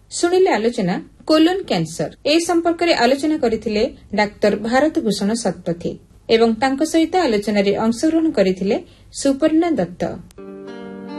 ଶୁଣିଲେ ଆଲୋଚନା colon cancer. ଏ ସମ୍ପର୍କରେ ଆଲୋଚନା କରିଥିଲେ ଡାକ୍ତର ଭାରତ ଭୂଷଣ ଶତପଥୀ ଏବଂ ତାଙ୍କ ସହିତ ଆଲୋଚନାରେ ଅଂଶଗ୍ରହଣ କରିଥିଲେ ସୁପର୍ଣ୍ଣା ଦତ୍ତ।